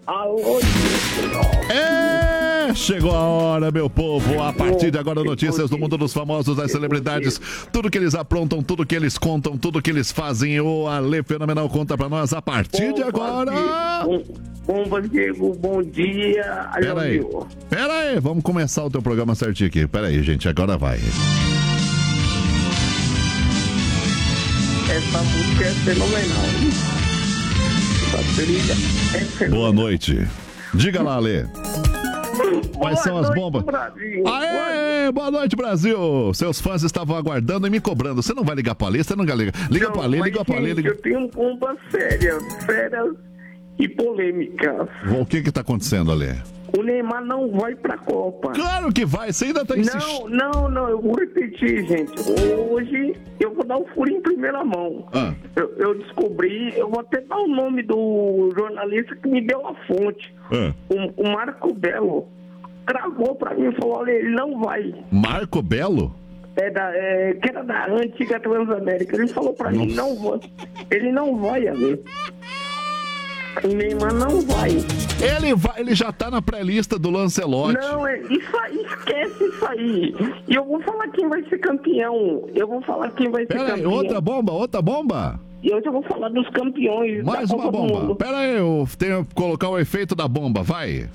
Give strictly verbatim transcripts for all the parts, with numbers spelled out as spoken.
Alô, É, chegou a hora, meu povo. A partir de agora, notícias do mundo dos famosos, das celebridades. Tudo que eles aprontam, tudo que eles contam, tudo que eles fazem. O Ale Fenomenal conta pra nós a partir de agora. Bomba, Diego, bom dia. Pera aí, pera aí, vamos começar o teu programa certinho aqui. Pera aí, gente, agora vai. Essa música é fenomenal. Essa trilha é fenomenal. Boa noite. Diga lá, Ale. Quais são as bombas? Brasil. Aê, boa noite, Brasil. Seus fãs estavam aguardando e me cobrando. Você não vai ligar pra Ale? Você não vai ligar. Liga pra Ale, liga pra Ale. Liga... Eu tenho bombas sérias, sérias e polêmicas. O que que tá acontecendo, Ale? O Neymar não vai pra Copa. Claro que vai, você ainda tá insistindo. Não, não, não, eu vou repetir, gente. Hoje eu vou dar o furo em primeira mão. Ah. Eu, eu descobri, eu vou até dar o nome do jornalista que me deu a fonte. Ah. O, o Marco Belo gravou pra mim e falou, olha, ele não vai. Marco Belo? É da, é, que era da antiga Transamérica. Ele falou pra Nossa. mim, não vai. Ele não vai, amigo. O Neymar não vai. Ele vai, ele já tá na pré-lista do Lancelotti. Não, é, isso aí, esquece isso aí. E eu vou falar quem vai ser campeão. Eu vou falar quem vai Pera ser aí, campeão. outra bomba, outra bomba. E hoje eu vou falar dos campeões. Mais da uma Copa do bomba. Mundo. Pera aí, eu tenho que colocar o efeito da bomba, vai.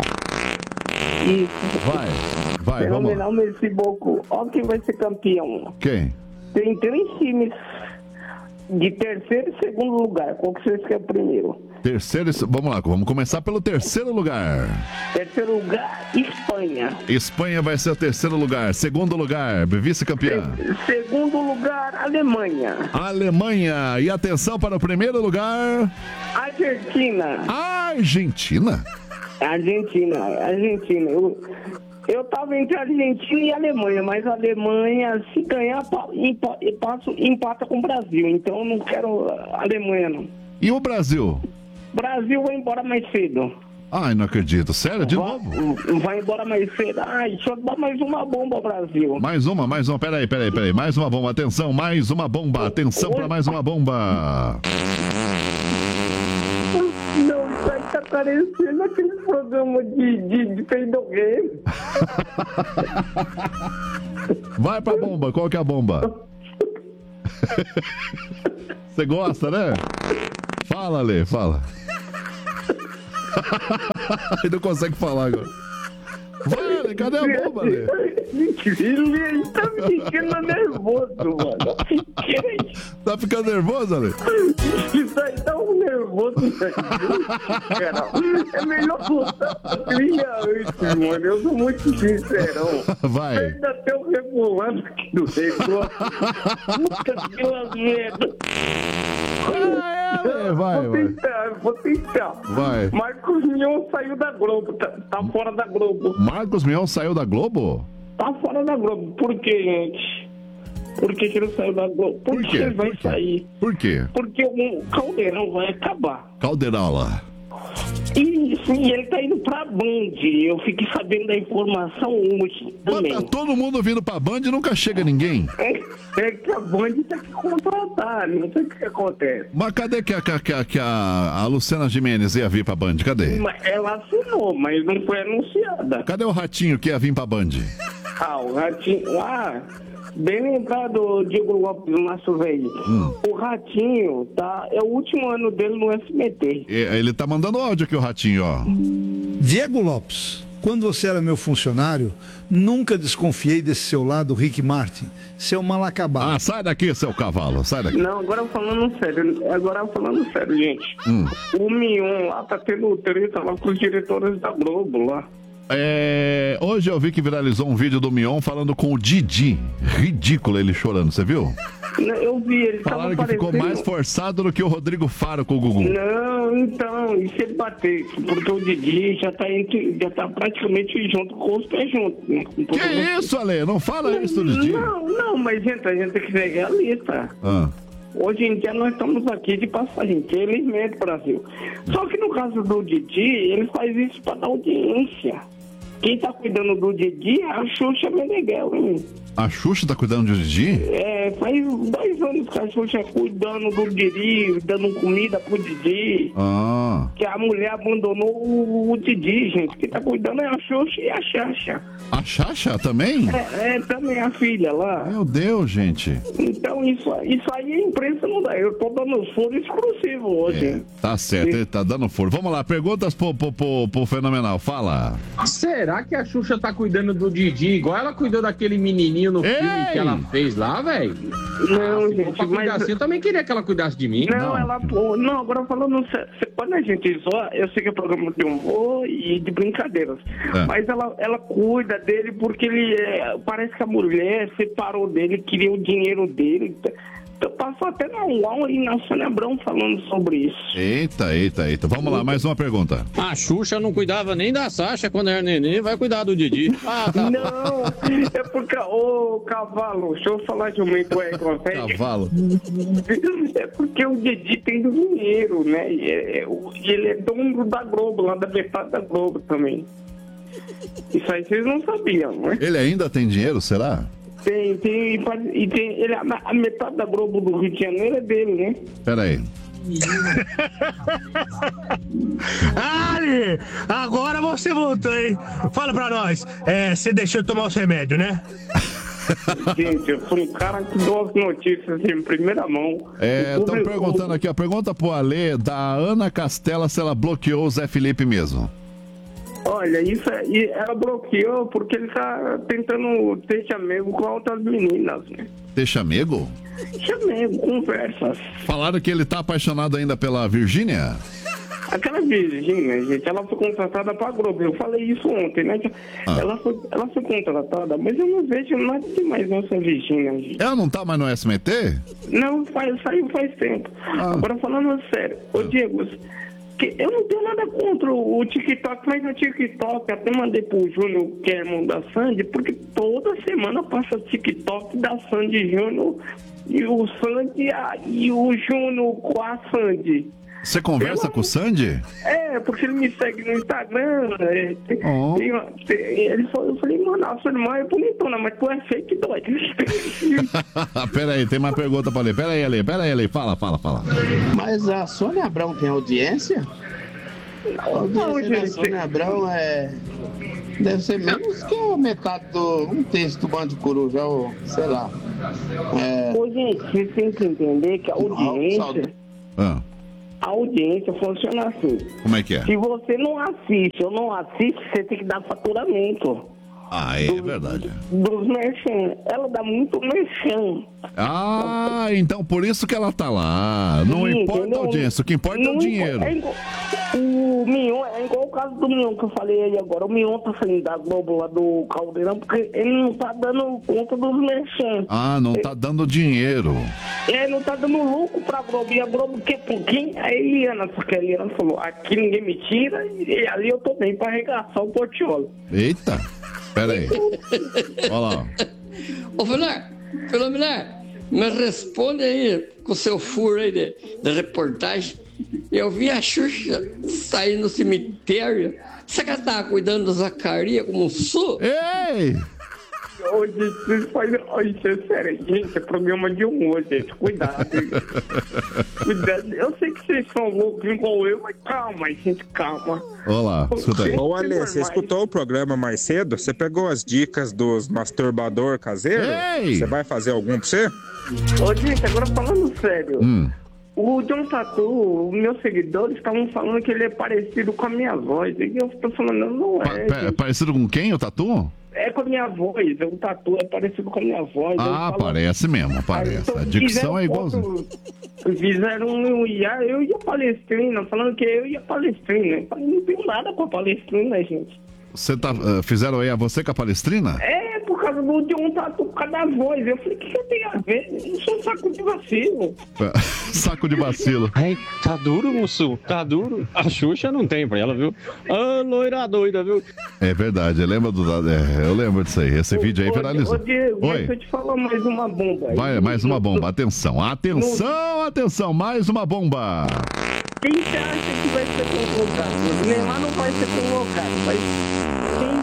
Isso. Vai, vai, vamos lá. Fenomenal, Messi Boco. Olha quem vai ser campeão. Quem? Tem três times de terceiro e segundo lugar. Qual que vocês querem primeiro? Terceiro, vamos lá, vamos começar pelo terceiro lugar. Terceiro lugar, Espanha. Espanha vai ser o terceiro lugar. Segundo lugar, vice-campeã. Se, segundo lugar, Alemanha. Alemanha. E atenção para o primeiro lugar. Argentina. Argentina? Argentina, Argentina. Eu, eu tava entre Argentina e Alemanha, mas a Alemanha, se ganhar, empa, passo, empata com o Brasil. Então eu não quero a Alemanha, não. E o Brasil? Brasil vai embora mais cedo. Ai, não acredito. Sério, de vai, novo? Vai embora mais cedo. Ai, deixa eu dar mais uma bomba, Brasil. Mais uma, mais uma. Peraí, peraí, peraí. Mais uma bomba. Atenção, mais uma bomba. Atenção para mais uma bomba. Não, isso aí tá parecendo aquele programa de, de, de peidogueiro. Vai pra bomba. Qual que é a bomba? Você gosta, né? Fala, Lê, fala. Ele não consegue falar agora. Vai, Lê, cadê a bomba, Lê? Ele tá me ficando nervoso, mano. Tá ficando nervoso, Ale? Isso aí tá um nervoso, cara. É melhor botar a trilha antes, mano. Eu sou muito sincerão. Vai. Ainda até o rebolando aqui do negócio. Puta que merda. É, vai, vou vai. tentar, vou tentar. Vai. Marcos Mion saiu da Globo, tá, tá fora da Globo. Marcos Mion saiu da Globo? Tá fora da Globo. Por quê, gente? Por que, que ele saiu da Globo? Por, Por que quê? ele vai Por quê? sair? Por quê? Porque o Caldeirão vai acabar. Calderola. Isso, e ele tá indo pra Band. Eu fiquei sabendo da informação hoje também. Mas tá todo mundo vindo pra Band e nunca chega ninguém. É, é que a Band tem que contratar, não sei o que acontece. Mas cadê que a, que a, que a, a Luciana Gimenez ia vir pra Band? Cadê? Mas ela assinou, mas não foi anunciada. Cadê o Ratinho que ia vir pra Band? Ah, o Ratinho... Ah, bem lembrado, Diego Lopes, do nosso velho. Hum. O Ratinho, tá, é o último ano dele no S B T. Ele tá mandando áudio aqui, o Ratinho, ó. Diego Lopes, quando você era meu funcionário, nunca desconfiei desse seu lado, Rick Martin. Seu mal acabado. Ah, sai daqui, seu cavalo, sai daqui. Não, agora falando sério, agora falando sério, gente. Hum. O Mion lá tá tendo treta lá com os diretores da Globo lá. É, hoje eu vi que viralizou um vídeo do Mion falando com o Didi. Ridículo ele chorando, você viu? Eu vi, ele Falaram que parecendo... ficou mais forçado do que o Rodrigo Faro com o Gugu. Não, então, e se ele bater? Porque o Didi já tá, entre, já tá praticamente junto com os pés juntos. Né? Que é isso, Ale? Não fala não, isso, Didi. Não, não, mas gente, a gente tem que ser realista. Ah. Hoje em dia nós estamos aqui de passagem, infelizmente, Brasil. Só que no caso do Didi, ele faz isso para dar audiência. quem tá cuidando do Didi é a Xuxa Meneghel, hein? A Xuxa tá cuidando do Didi? É, faz dois anos que a Xuxa é cuidando do Didi, dando comida pro Didi. Ah. Que a mulher abandonou o, o Didi, gente. Quem tá cuidando é a Xuxa e a Xaxa. A Xaxa também? É, é, também a filha lá. Meu Deus, gente. Então, isso, isso aí a imprensa não dá. Eu tô dando furo exclusivo hoje. É, tá certo, ele tá dando furo. Vamos lá, perguntas pro, pro, pro, pro Fenomenal. Fala. Será que a Xuxa tá cuidando do Didi igual ela cuidou daquele menininho no Ei! filme que ela fez lá, velho? Não, ah, se gente, for pra cuidar mas... assim, eu também queria que ela cuidasse de mim. Não, Não. ela... Não, agora falando sério, quando a gente zoa, eu sei que é programa de humor e de brincadeiras, É. mas ela, ela cuida dele porque ele... É, parece que a mulher separou dele, queria o dinheiro dele. Então, passou até na U A U e na Sônia Abrão falando sobre isso. Eita, eita, eita. Vamos lá, mais uma pergunta. A Xuxa não cuidava nem da Sasha quando era neném, vai cuidar do Didi. Ah, tá. Não, é porque, ô cavalo, deixa eu falar de uma coisa com você. Cavalo. É porque o Didi tem dinheiro, né? E é- o- e ele é dono da Globo, lá da metade da Globo também. Isso aí vocês não sabiam, né? Ele ainda tem dinheiro, será? Tem, tem, e tem ele, a a metade da Globo do Rio de Janeiro é dele, né? Pera aí. Ali, agora você voltou, hein? Fala pra nós, é, você deixou de tomar os remédios, né? Gente, eu sou um cara que dou as notícias em primeira mão. É, O estão público- perguntando aqui, ó. Pergunta pro Alê da Ana Castela se ela bloqueou o Zé Felipe mesmo. Olha, isso é, e ela bloqueou porque ele tá tentando ter chamego com outras meninas, né? Ter chamego? Chamego, conversas. Falaram que ele tá apaixonado ainda pela Virgínia? Aquela Virgínia, gente, ela foi contratada pra Globo. Eu falei isso ontem, né? Ah. Ela, foi, ela foi contratada, mas eu não vejo nada demais nessa Virgínia, gente. Ela não tá mais no S M T? Não, faz, saiu faz tempo. Ah. Agora, falando sério, ô Diego, que eu não tenho nada contra o o TikTok, mas o TikTok, até mandei pro Júnior, que é irmão da Sandy, porque toda semana passa TikTok da Sandy Júnior e o Sandy a- e o Júnior com a Sandy. Você conversa Eu- com o Sandy? É, porque ele me segue no Instagram. É, tem- Oh. tem uma- tem- ele falou, eu falei, mano, a sua irmã é bonitona, mas tu é fake doido. Pera aí, tem mais pergunta pra ler. Pera aí, Ale, pera aí, Ale. Fala, fala, fala. Mas a Sônia Abrão tem audiência? A Não, audiência da gente. Sônia Abrão é... deve ser menos que a metade do... um terço do Bando de Coruja, ou sei lá. É... Ô, gente, vocês têm que entender que a audiência, Ah, a audiência funciona assim. como é que é? Se você não assiste ou não assiste, você tem que dar faturamento Ah, é verdade. dos merchan. Ela dá muito merchan. Ah, então por isso que ela tá lá. Não Sim, importa a entendeu? audiência, o que importa é Não o dinheiro. impo- é igual- o Mion, é igual o caso do Mion que eu falei aí agora. O Mion tá saindo da Globo lá do Caldeirão porque ele não tá dando conta dos merchan. Ah, não tá dando dinheiro. Ele não tá dando lucro pra Globo. E a Globo quer pouquinho? A Eliana, porque a Eliana falou, aqui ninguém me tira e ali eu tô bem pra arregaçar o portiolo. Eita, pera aí. Olha lá. Ô, Fenar, Fenomenal, me responde aí com o seu furo aí de, de reportagem. Eu vi a Xuxa sair no cemitério. Será que ela tava cuidando do Zacarias como um su? Ei! Ô, gente, vocês fazem... Ô, gente, é sério, gente, é programa de humor, gente, cuidado. Cuidado. Eu sei que vocês são loucos igual eu, mas calma, gente, calma. Olha lá, escuta aí. Ô, Ale, você escutou o programa mais cedo? Você pegou as dicas dos masturbador caseiro? Ei! Você vai fazer algum pra você? Ô, gente, agora falando sério, Hum. o John Tatu, meus seguidores estavam falando que ele é parecido com a minha voz. E eu tô falando, não Pa- é. pa- gente. parecido com quem, o Tatu? É com a minha voz, o Tatu é parecido com a minha voz. eu Ah, falo- parece mesmo, parece. A dicção Fizeram é igualzinha. foto- Fizeram um I A, eu ia Palestrina, falando que eu ia Palestrina. Eu falei, não tenho nada com a Palestrina, gente. Você tá, ah, fizeram aí a você com a Palestrina? É, por causa do John Tatu, por causa da voz. Eu falei, o que que eu tenho a ver? Eu sou um saco de vacilo. Saco de vacilo. Ai, tá duro, moço, tá duro. A Xuxa não tem pra ela, viu? Ah, loira doida, viu? É verdade, lembra do. É, eu lembro disso aí. Esse vídeo aí Ô, viralizou. Ô, Diego, Oi. deixa eu te falar mais uma bomba aí. Vai, mais uma bomba. Atenção, atenção, atenção, mais uma bomba. Quem você acha que vai ser convocado? O Neymar não vai ser convocado, mas quem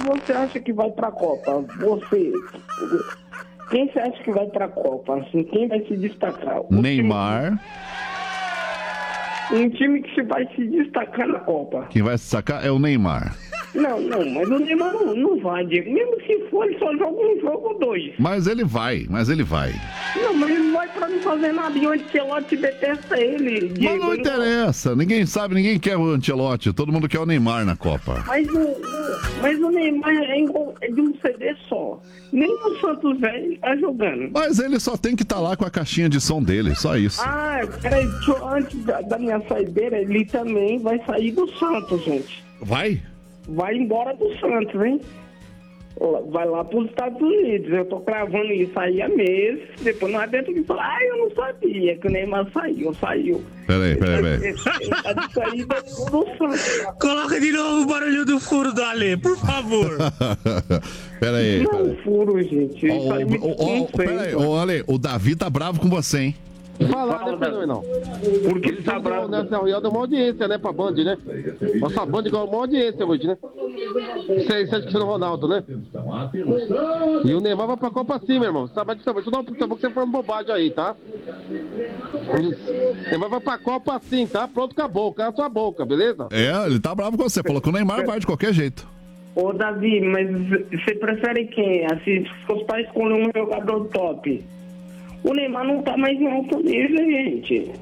você acha que vai pra Copa? Você. Quem você acha que vai pra Copa? Assim, quem vai se destacar? O Neymar. Time, um time que vai se destacar na Copa. Quem vai se destacar é o Neymar. Não, não, mas o Neymar não, não vai, Diego. Mesmo se for, ele só joga um jogo ou dois. Mas ele vai, mas ele vai. Não, mas ele não vai pra não fazer nada. E o Ancelotti detesta ele, Diego. Mas não interessa. Ninguém sabe, ninguém quer o Ancelotti. Todo mundo quer o Neymar na Copa. Mas o, mas o Neymar é, igual, é de um C D só. Nem o Santos velho tá jogando. Mas ele só tem que estar tá lá com a caixinha de som dele, só isso. Ah, peraí, antes da, da minha saideira, ele também vai sair do Santos, gente. Vai? Vai embora do Santos, hein? Vai lá para os Estados Unidos. Eu tô cravando isso aí há meses. Depois não adianta que falar, ah, eu não sabia que o Neymar saiu, saiu. Peraí, peraí, peraí. Ele tá de saída do Santos. Coloca de novo o barulho do furo do Ale, por favor. Peraí. Não, peraí. furo, gente. Isso Ô, aí me ô, ô, peraí, ô, Ale, o Davi tá bravo com você, hein? Fala, né, não. Porque ele tá bravo. Nessa reunião deu uma audiência, né, pra Band, né? Nossa Band ganhou uma audiência hoje, né? Seis, sete Cristiano Ronaldo, né? E o Neymar vai pra Copa sim, meu irmão. Sabe disso? Deixa eu dar um puta que você falando bobagem aí, tá? O Neymar vai pra Copa sim, tá? Pronto, acabou. Cala sua boca, beleza? É, ele tá bravo com você. Falou que o Neymar vai de qualquer jeito. Ô, Davi, mas você prefere quem? Assim, se fosse pra escolher um jogador top. O Neymar não tá mais em alto nível, gente.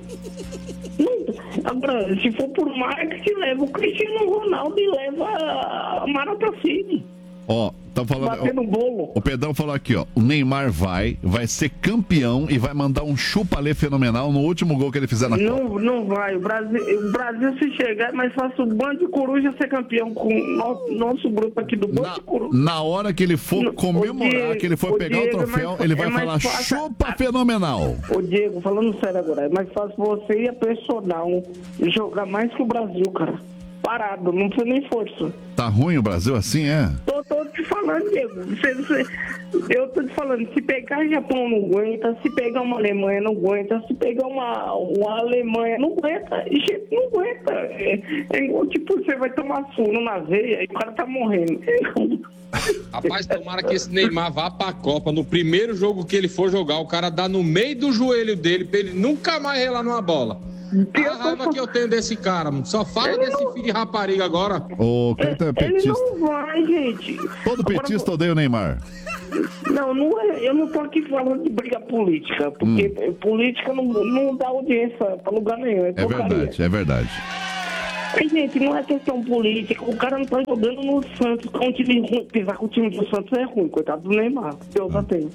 Não, agora, se for por marketing, leva o Cristiano Ronaldo e leva a Maratacine. Ó, tá falando. Batendo bolo. O Pedrão falou aqui, ó. O Neymar vai, vai ser campeão e vai mandar um chupa-lê fenomenal no último gol que ele fizer na Copa. Não, não vai. O Brasil, o Brasil, se chegar, é mais fácil o Bando de Coruja ser campeão com o nosso, nosso grupo aqui do Bando na, de Coruja. Na hora que ele for no, comemorar, Diego, que ele for pegar Diego, o troféu, é mais, ele vai é falar fácil, chupa fenomenal. Ô, Diego, falando sério agora, é mais fácil você e a personal jogar mais que o Brasil, cara. Parado, não precisa nem força. Tá ruim o Brasil assim, é? Tô, tô te falando, Diego. Você, você, eu tô te falando, se pegar Japão não aguenta, se pegar uma Alemanha não aguenta, se pegar uma, uma Alemanha não aguenta, e gente não aguenta. É, é igual, tipo, você vai tomar suno na veia e o cara tá morrendo. Rapaz, tomara que esse Neymar vá pra Copa. No primeiro jogo que ele for jogar, o cara dá no meio do joelho dele pra ele nunca mais relar numa bola. A raiva que eu tenho desse cara, mano. Só fala ele desse não... filho de rapariga agora. O Cleiton é petista. Ele não vai, gente. Todo agora, petista odeia o Neymar. Não, não é, eu não tô aqui falando de briga política, porque hum. política não, não dá audiência pra lugar nenhum. É, é verdade, é verdade. Mas, gente, não é questão política. O cara não tá jogando no Santos, que é um time ruim. Apesar que o time do Santos é ruim, coitado do Neymar. Eu já tenho.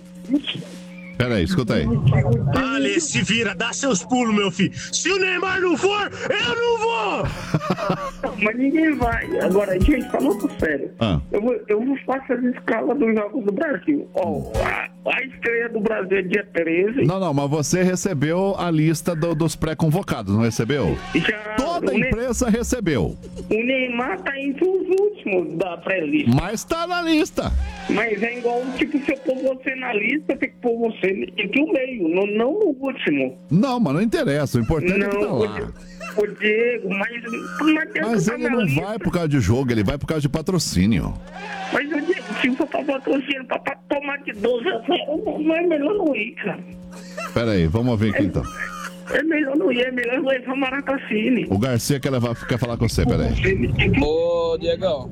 Peraí, escuta aí. Ale, se vira, dá seus pulos, meu filho. Se o Neymar não for, eu não vou! Não, mas ninguém vai. Agora, gente, falando sério. Ah. Eu, vou, eu vou fazer as escalas dos Jogos do Brasil. Ó, a, a estreia do Brasil é dia treze. Não, não, mas você recebeu a lista do, dos pré-convocados, não recebeu? Já, Toda a imprensa ne... recebeu. O Neymar tá entre os últimos da pré-lista. Mas tá na lista. Mas é igual, tipo, se eu pôr você na lista, tem que pôr você entre o meio, não, não no último. Não, mas não interessa, o importante não, é que tá lá. O Diego, mas... Mas ele não lista. vai por causa de jogo, ele vai por causa de patrocínio. Mas o Diego, se for pra patrocínio, pra, pra tomar de doze a zero, não é melhor não ir, cara. Pera aí, vamos ver aqui é, então. É melhor não ir, é melhor levar Maratacine. O Garcia quer, levar, quer falar com você, pera aí. Ô, Diegão,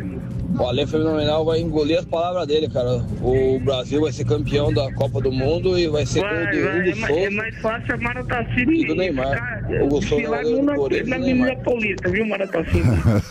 o Ale Fenomenal vai engolir as palavras dele, cara. O Brasil vai ser campeão da Copa do Mundo e vai ser vai, gol do Hugo é, Souza. É mais fácil a Maratacine e do Neymar. O Hugo Souza lá no, na, na Avenida Paulista, viu, Maratacine?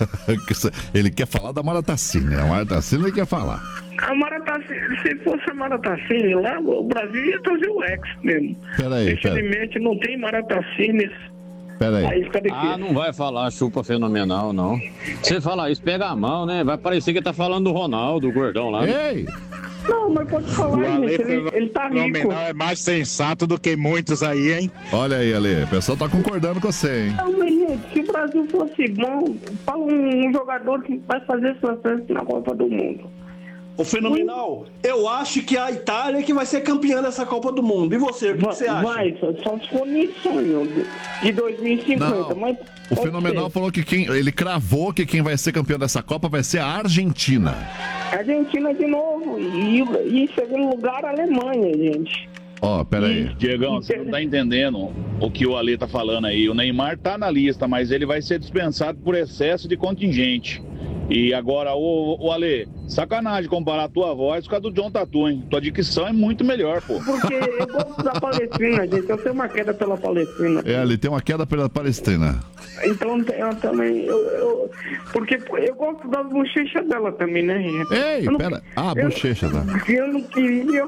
Ele quer falar da Maratacine, a Maratacine ele quer falar. A Maratacine, se fosse a Maratacine lá, o Brasil ia trazer o ex mesmo. Peraí, Infelizmente não tem Maratacines. Peraí. Ah, não vai falar chupa fenomenal, não. Você fala isso, pega a mão, né? Vai parecer que tá falando do Ronaldo, do gordão lá. Né? Ei! Não, mas pode falar, o gente, ele, ele tá rico. O fenomenal é mais sensato do que muitos aí, hein? Olha aí, Ale, o pessoal tá concordando com você, hein? Não, mas, gente, se o Brasil fosse bom, fala um, um jogador que vai fazer sucesso na Copa do Mundo. O Fenomenal, eu acho que a Itália é que vai ser campeã dessa Copa do Mundo. E você, o que, que você acha? Vai, só, só se for em sonho de dois mil e cinquenta. Não, mas o Fenomenal falou que quem, ele cravou que quem vai ser campeão dessa Copa vai ser a Argentina. Argentina de novo. E, e em segundo lugar, a Alemanha, gente. Ó, oh, peraí. Diegão, você não tá entendendo o que o Ale tá falando aí. O Neymar tá na lista, mas ele vai ser dispensado por excesso de contingente. E agora, o, o Ale, sacanagem comparar a tua voz com a do John Tatu, hein? Tua dicção é muito melhor, pô. Porque eu gosto da Palestina, gente. Eu tenho uma queda pela Palestina. É, ele tem uma queda pela Palestina. Então, eu também... Eu, eu, porque eu gosto das bochechas dela também, né, gente? Ei, não, pera. Ah, eu, bochecha, tá? Eu não queria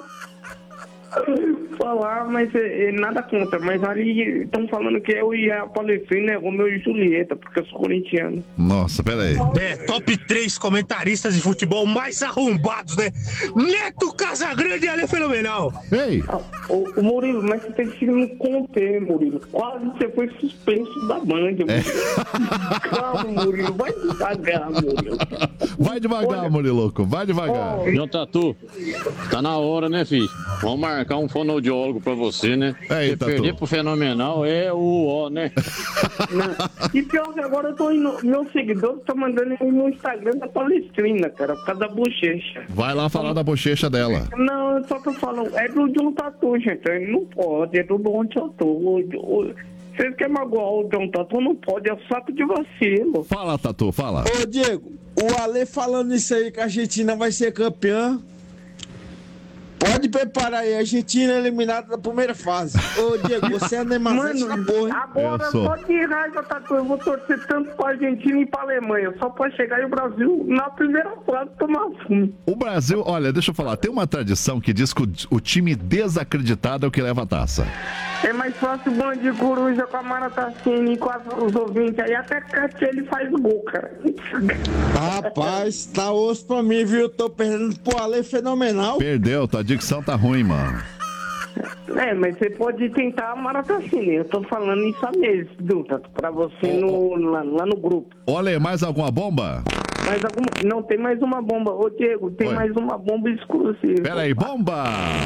falar, mas é, é, nada contra. Mas ali estão falando que eu e a Palestina é Romeu e Julieta, porque eu sou corintiano. Nossa, peraí. É, top três comentaristas de futebol mais arrombados, né? Neto Casagrande e Ale Fenomenal. Ei! O, o Murilo, mas você tem que me conter, Murilo. Quase você foi suspenso da Band, Murilo. É. Calma, Murilo. Vai devagar, Murilo. Vai devagar, Olha... Muriloco. Vai devagar. Oh. John Tatu, tá na hora, né, filho? Vamos marcar um fonoaudiólogo pra você, né? Ei, você perder pro Fenomenal é o ó, né? Não. E pior que agora eu tô indo, meus seguidores estão mandando no Instagram da Palestrina, cara, por causa da bochecha. Vai lá falar da bochecha dela. Não, eu só tô falando, é do John Tatu, gente, não pode, é do John Tatu. Vocês querem magoar o John Tatu, não pode, é saco de vacilo. Fala, Tatu, fala. Ô, Diego, o Ale falando isso aí que a Argentina vai ser campeã. Pode preparar aí, a Argentina é eliminada da primeira fase. Ô, Diego, você é neymazete da porra, hein? Agora, só de raiva, Tatu, eu vou torcer tanto pra Argentina e pra Alemanha, só pra chegar e o Brasil na primeira fase tomar fumo. O Brasil, olha, deixa eu falar, tem uma tradição que diz que o, o time desacreditado é o que leva a taça. É mais fácil o Band de Coruja com a Mara Tassini, com as, os ouvintes aí, até que ele faz o gol, cara. Rapaz, tá osso pra mim, viu? Eu tô perdendo pro Ale Fenomenal. Perdeu, tua dicção tá ruim, mano. É, mas você pode tentar a Mara Tassini, eu tô falando isso há meses, Duta, pra você no, lá, lá no grupo. Olha, mais alguma bomba? Mais alguma? Não, tem mais uma bomba. Ô, Diego, tem Oi. mais uma bomba exclusiva. Pera aí, bomba!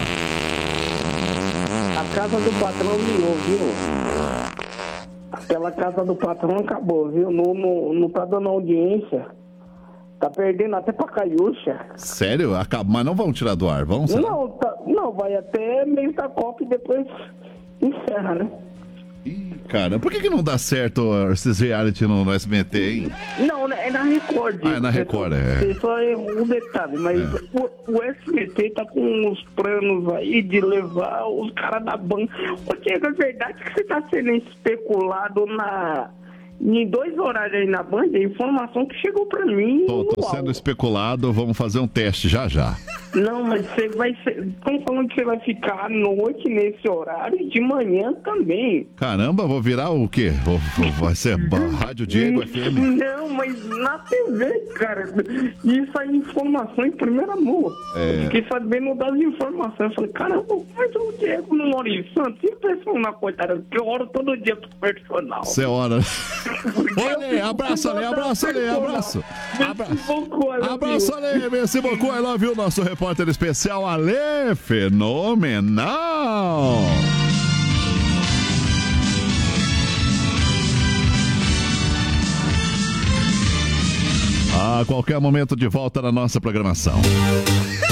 A casa do patrão virou, viu? Aquela casa do patrão acabou, viu? Não, não, não tá dando audiência. Tá perdendo até pra Caiúcha. Sério? Acaba... Mas não vão tirar do ar, vão? Não, tá... não, vai até meio da Copa e depois encerra, né? Ih, cara, por que que não dá certo esses reality no, no S B T, hein? Não, é na Record. Ah, é na Record, é. Só é um detalhe, mas é. o, o S B T tá com uns planos aí de levar os caras da banca. Porque é verdade que você tá sendo especulado na... em dois horários aí na Band, a informação que chegou pra mim. Tô, tô sendo especulado, vamos fazer um teste já já. Não, mas você vai ser. Estão falando que você vai ficar à noite nesse horário e de manhã também. Caramba, vou virar o quê? Vou, vou, vai ser Rádio Diego F M? Não, mas na T V, cara. Isso aí é informação em primeira mão. É. Eu fiquei sabendo das informações. Eu falei, caramba, mas o Diego não mora em Santos. E o personal, coitada, porque eu oro todo dia pro personal. Você ora. Olha, abraço, Ale, abraço, Ale, abraço. Abraço, abraço, Ale, merci beaucoup, I love you, nosso repórter especial, Ale Fenomenal. A qualquer momento de volta na nossa programação.